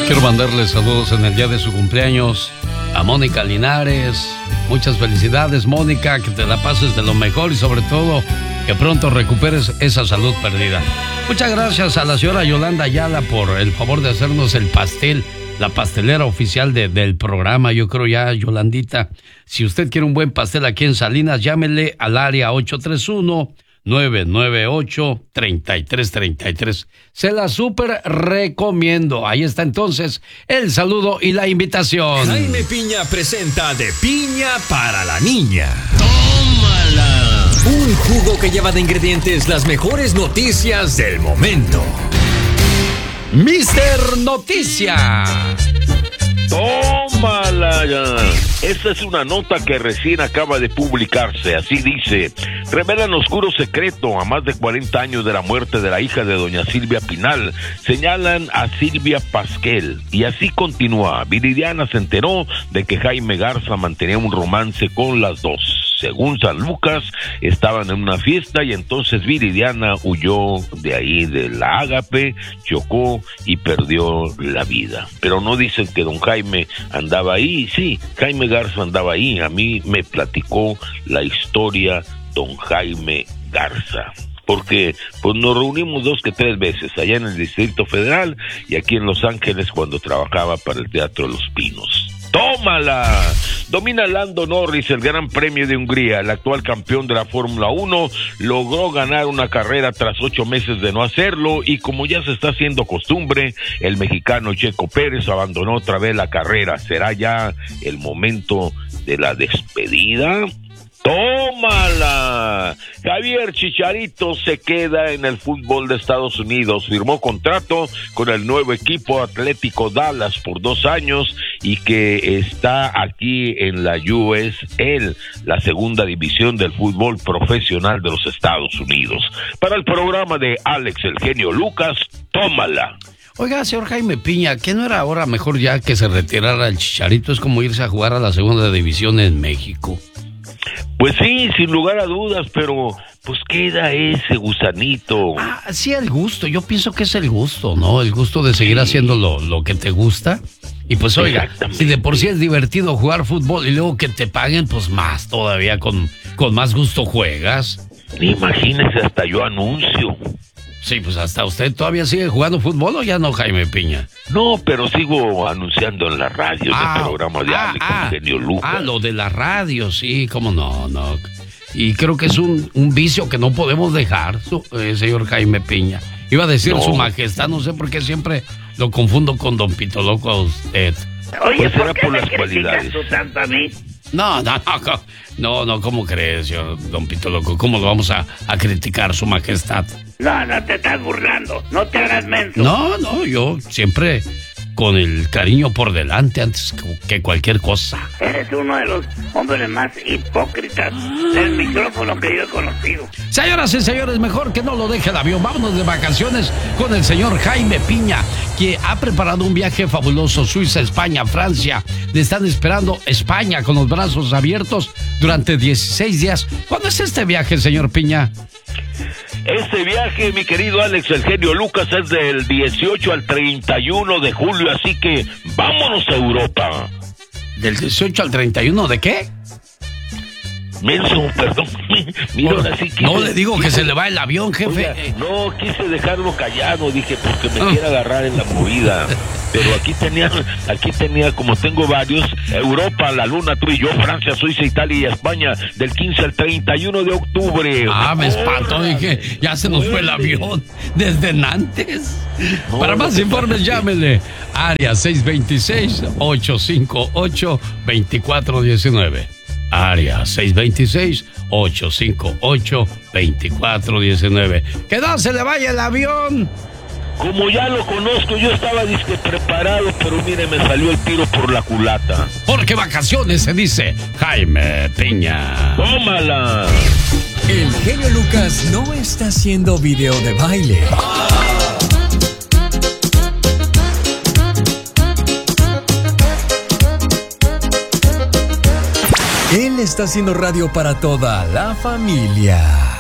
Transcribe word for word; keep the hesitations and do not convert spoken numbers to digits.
Quiero mandarle saludos en el día de su cumpleaños a Mónica Linares. Muchas felicidades, Mónica, que te la pases de lo mejor y sobre todo que pronto recuperes esa salud perdida. Muchas gracias a la señora Yolanda Ayala por el favor de hacernos el pastel, la pastelera oficial de, del programa. Yo creo ya, Yolandita, si usted quiere un buen pastel aquí en Salinas, llámele al área ocho tres uno, nueve nueve ocho, tres tres tres tres. Se la súper recomiendo. Ahí está entonces el saludo y la invitación. Jaime Piña presenta De Piña para la Niña. ¡Tómala! Un jugo que lleva de ingredientes las mejores noticias del momento. Mister Noticia. Tómala ya. Esta es una nota que recién acaba de publicarse. Así dice: revelan oscuro secreto a más de cuarenta años de la muerte de la hija de doña Silvia Pinal. Señalan a Silvia Pasquel. Y así continúa. Viridiana se enteró de que Jaime Garza mantenía un romance con las dos. Según San Lucas, estaban en una fiesta y entonces Viridiana huyó de ahí de la Ágape, chocó y perdió la vida. Pero no dicen que don Jaime andaba ahí. Sí, Jaime Garza andaba ahí. A mí me platicó la historia don Jaime Garza, porque pues nos reunimos dos que tres veces allá en el Distrito Federal y aquí en Los Ángeles cuando trabajaba para el Teatro Los Pinos. ¡Tómala! Domina Lando Norris el Gran Premio de Hungría. El actual campeón de la Fórmula uno logró ganar una carrera tras ocho meses de no hacerlo y como ya se está haciendo costumbre, el mexicano Checo Pérez abandonó otra vez la carrera. ¿Será ya el momento de la despedida? ¡Tómala! Javier Chicharito se queda en el fútbol de Estados Unidos. Firmó contrato con el nuevo equipo Atlético Dallas por dos años y que está aquí en la U S L, la segunda división del fútbol profesional de los Estados Unidos. Para el programa de Alex El Genio Lucas, tómala. Oiga, señor Jaime Piña, ¿qué no era ahora mejor ya que se retirara el Chicharito? Es como irse a jugar a la segunda división en México. Pues sí, sin lugar a dudas, pero pues queda ese gusanito. Ah, sí, el gusto. Yo pienso que es el gusto, ¿no? El gusto de seguir sí. haciendo lo, lo que te gusta. Y pues oiga, si de por sí es divertido jugar fútbol y luego que te paguen, pues más todavía, con, con más gusto juegas. Imagínese, hasta yo anuncio. Sí, pues hasta usted todavía sigue jugando fútbol o ya no, Jaime Piña. No, pero sigo anunciando en la radio, ah, en el programa de ah, Alex ah, El Genio Lucas. Ah, lo de la radio, sí, cómo no, no. Y creo que es un, un vicio que no podemos dejar, su, eh, señor Jaime Piña. Iba a decir no. Su majestad, no sé por qué siempre lo confundo con don Pito Loco a usted. Oye, pues ¿por era qué por me las cualidades. tú tanto a mí? No, no, no, no, no, ¿cómo crees, señor don Pito Loco? ¿Cómo lo vamos a, a criticar, su majestad? No, no te estás burlando, no te hagas menso. No, no, yo siempre con el cariño por delante antes que cualquier cosa. Eres uno de los hombres más hipócritas del micrófono que yo he conocido. Señoras y señores, mejor que no lo deje el avión. Vámonos de vacaciones con el señor Jaime Piña, que ha preparado un viaje fabuloso. Suiza, España, Francia. Le están esperando España con los brazos abiertos durante dieciséis días. ¿Cuándo es este viaje, señor Piña? Este viaje, mi querido Alex El Genio Lucas, es del dieciocho al treinta y uno de julio, así que vámonos a Europa. ¿Del dieciocho al treinta y uno de qué? Menso, perdón. Mira, ahora sí quise, no le digo quise, que se le va el avión, jefe. Oiga, no, quise dejarlo callado, dije, porque me quiere agarrar en la movida. Pero aquí tenía, aquí tenía, como tengo varios, Europa, la Luna, tú y yo, Francia, Suiza, Italia y España, del quince al treinta y uno de octubre. Ah, me espantó, dije, ya se nos fue el avión desde Nantes. No, Para más no, informes, llámele. Área seis dos seis, ocho cinco ocho, dos cuatro uno nueve. Área seis dos seis, ocho cinco ocho, dos cuatro uno nueve. ¡Que no se le vaya el avión! Como ya lo conozco, yo estaba disque preparado, pero mire, me salió el tiro por la culata. Porque vacaciones se dice Jaime Piña. ¡Tómala! El genio Lucas no está haciendo video de baile. Él está haciendo radio para toda la familia.